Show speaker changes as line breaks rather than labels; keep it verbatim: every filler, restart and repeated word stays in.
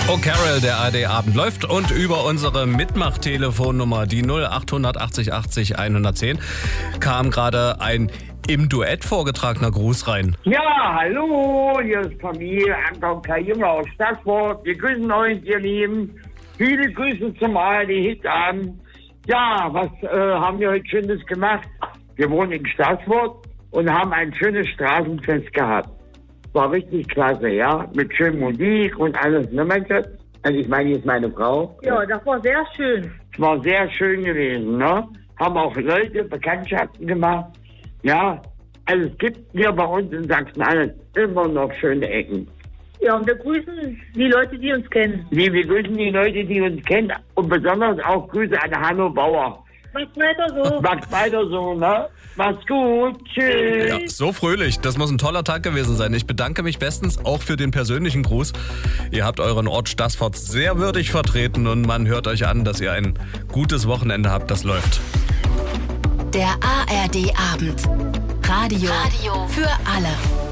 Oh Carol, der A R D-Abend läuft und über unsere Mitmach-Telefonnummer, die null acht achtzig achtzig hundertzehn, kam gerade ein im Duett vorgetragener Gruß rein.
Ja, hallo, hier ist Familie Anton K. Jünger aus Stassfurt. Wir grüßen euch, ihr Lieben. Viele Grüße zum A R D-Hit-Abend. Ja, was äh, haben wir heute Schönes gemacht? Wir wohnen in Stassfurt und haben ein schönes Straßenfest gehabt. War richtig klasse, ja, mit schöner Musik und alles, ne, Mensch? Also ich meine, jetzt meine Frau.
Ja, das war sehr schön.
Es war sehr schön gewesen, ne? Haben auch Leute Bekanntschaften gemacht. Ja, also es gibt hier bei uns in Sachsen-Anhalt immer noch schöne Ecken.
Ja, und wir grüßen die Leute, die uns kennen.
Nee, wir grüßen die Leute, die uns kennen und besonders auch Grüße an Hanno Bauer.
Macht weiter so.
Macht weiter so, ne? Macht's gut. Tschüss.
Ja, so fröhlich. Das muss ein toller Tag gewesen sein. Ich bedanke mich bestens auch für den persönlichen Gruß. Ihr habt euren Ort Stassfurt sehr würdig vertreten und man hört euch an, dass ihr ein gutes Wochenende habt. Das läuft.
Der A R D-Abend. Radio, Radio für alle.